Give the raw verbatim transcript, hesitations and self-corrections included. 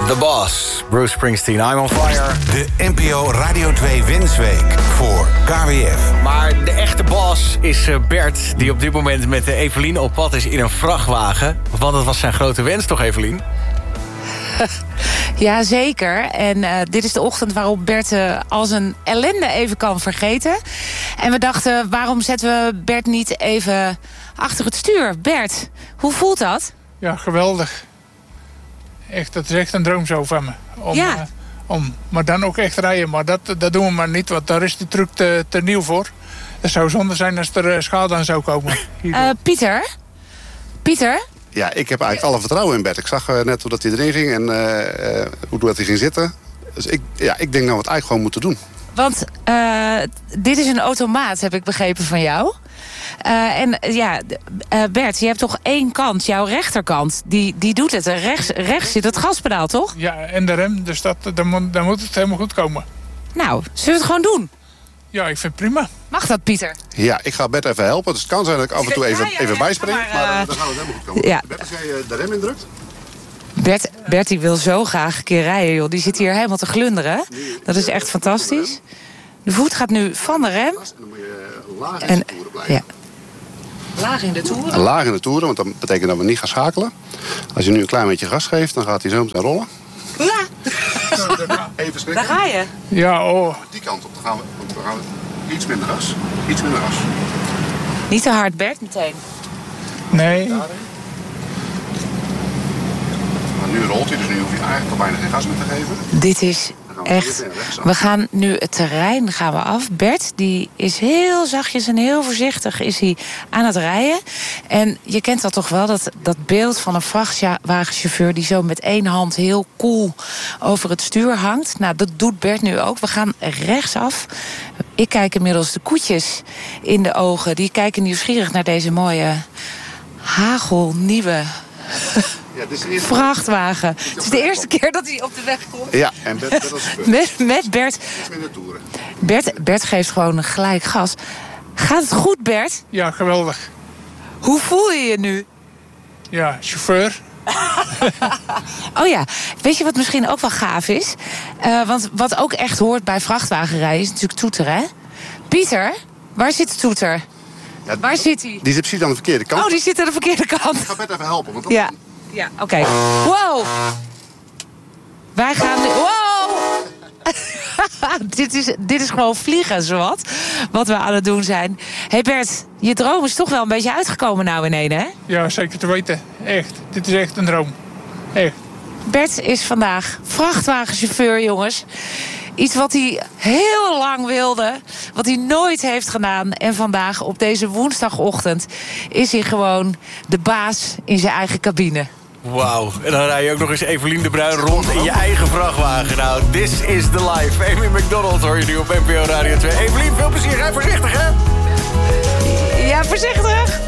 The Boss, Bruce Springsteen, I'm on fire. De N P O Radio twee Wensweek voor K W F. Maar de echte boss is Bert, die op dit moment met Evelien op pad is in een vrachtwagen. Want dat was zijn grote wens, toch, Evelien? Jazeker. En uh, dit is de ochtend waarop Bert uh, al zijn ellende even kan vergeten. En we dachten, waarom zetten we Bert niet even achter het stuur? Bert, hoe voelt dat? Ja, geweldig. Echt, dat is echt een droom zo van me. Om, ja. uh, om, maar dan ook echt rijden. Maar dat, dat doen we maar niet, want daar is die truc te, te nieuw voor. Het zou zonde zijn als er uh, schade aan zou komen. Uh, Pieter? Pieter? Ja, ik heb eigenlijk alle vertrouwen in Bert. Ik zag uh, net hoe dat hij erin ging en uh, uh, hoe dat hij ging zitten. Dus ik, ja, ik denk dat we het eigenlijk gewoon moeten doen. Want uh, dit is een automaat, heb ik begrepen van jou. Uh, en ja, uh, Bert, je hebt toch één kant, jouw rechterkant, die, die doet het. Rechts, rechts zit het gaspedaal, toch? Ja, en de rem, dus dat, dan, moet, dan moet het helemaal goed komen. Nou, zullen we het gewoon doen? Ja, ik vind het prima. Mag dat, Pieter? Ja, ik ga Bert even helpen. Dus het kan zijn dat ik af en toe even, ja, ja, even ja, bijspring. maar, uh, maar uh, dan gaan we het helemaal goed komen. Ja. Bert, als jij uh, de rem indrukt. Bert, Bert die wil zo graag een keer rijden, joh. Die zit hier helemaal te glunderen. Dat is echt fantastisch. De voet gaat nu van de rem. En dan moet je uh, laag in En, de toeren blijven. ja. Laag in de toeren? Laag in de toeren, want dat betekent dat we niet gaan schakelen. Als je nu een klein beetje gas geeft, dan gaat hij zo meteen rollen. Ja. Even schrikken. Daar ga je. Ja, oh. Die kant op, dan gaan we, dan gaan we iets minder gas. Iets minder gas. Niet te hard, Bert, meteen. Nee. Maar nu rolt hij, dus nu hoef je eigenlijk al bijna geen gas meer te geven. Dit is echt... We gaan nu het terrein gaan we af. Bert, die is heel zachtjes en heel voorzichtig is hij aan het rijden. En je kent dat toch wel, dat, dat beeld van een vrachtwagenchauffeur die zo met één hand heel cool over het stuur hangt. Nou, dat doet Bert nu ook. We gaan rechtsaf. Ik kijk inmiddels de koetjes in de ogen. Die kijken nieuwsgierig naar deze mooie hagelnieuwe... Ja, dit is de eerste vrachtwagen. Het is de eerste keer dat hij op de weg komt. Ja, en Bert, Bert als met, met Bert. iets minder toeren. Bert. Bert geeft gewoon gelijk gas. Gaat het goed, Bert? Ja, geweldig. Hoe voel je je nu? Ja, chauffeur. Oh ja, weet je wat misschien ook wel gaaf is? Uh, want wat ook echt hoort bij vrachtwagenrijden is natuurlijk toeter, hè? Pieter, waar zit de toeter? Ja, waar zit hij? Die zit precies aan de verkeerde kant. Oh, die zit aan de verkeerde kant. Ik ga Bert even helpen. Want dat... Ja, ja oké. Okay. Wow! Wij gaan nu... Wow! dit, is, dit is gewoon vliegen, zowat. Wat we aan het doen zijn. Hé hey Bert, je droom is toch wel een beetje uitgekomen nou in één, hè? Ja, zeker te weten. Echt. Dit is echt een droom. Echt. Bert is vandaag vrachtwagenchauffeur, jongens. Iets wat hij heel lang wilde, wat hij nooit heeft gedaan. En vandaag, op deze woensdagochtend, is hij gewoon de baas in zijn eigen cabine. Wauw, en dan rij je ook nog eens Evelien de Bruin rond in je eigen vrachtwagen. Nou, this is the life. Amy McDonald hoor je nu op N P O Radio twee. Evelien, veel plezier, rij voorzichtig, hè? Ja, voorzichtig.